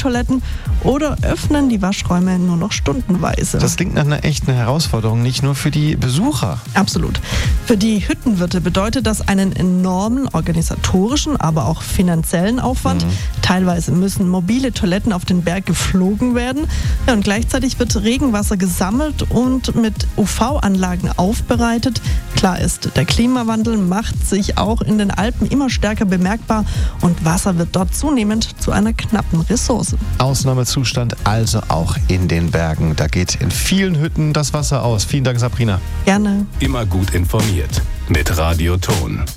Mobiltoiletten oder öffnen die Waschräume nur noch stundenweise. Das klingt nach einer echten Herausforderung, nicht nur für die Besucher. Absolut. Für die Hüttenwirte bedeutet das einen enormen organisatorischen, aber auch finanziellen Aufwand. Teilweise müssen mobile Toiletten auf den Berg geflogen werden. Ja, und gleichzeitig wird Regenwasser gesammelt und mit UV-Anlagen aufbereitet. Klar ist, der Klimawandel macht sich auch in den Alpen immer stärker bemerkbar und Wasser wird dort zunehmend zu einer knappen Ressource. Ausnahmezustand also auch in den Bergen. Da geht in vielen Hütten das Wasser aus. Vielen Dank, Sabrina. Gerne. Immer gut informiert mit Radio Ton.